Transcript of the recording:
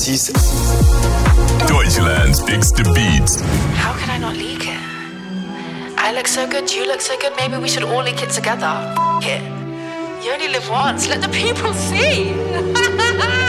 Precies. Deutschland's biggest beats. How can I not leak it? I look so good, you look so good, maybe we should all leak it together. F it. You only live once, let the people see.